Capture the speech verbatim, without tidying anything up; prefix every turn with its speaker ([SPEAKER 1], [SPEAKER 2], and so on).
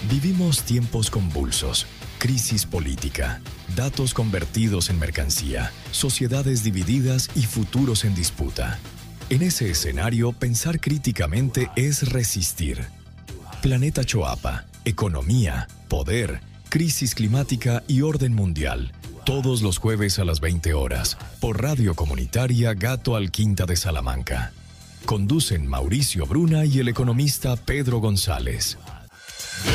[SPEAKER 1] Vivimos tiempos convulsos, crisis política, datos convertidos en mercancía, sociedades divididas y futuros en disputa. En ese escenario, pensar críticamente es resistir. Planeta Choapa, economía, poder, crisis climática y orden mundial. Todos los jueves a las veinte horas, por Radio Comunitaria Gato Alquinta de Salamanca. Conducen Mauricio Bruna y el economista Pedro González.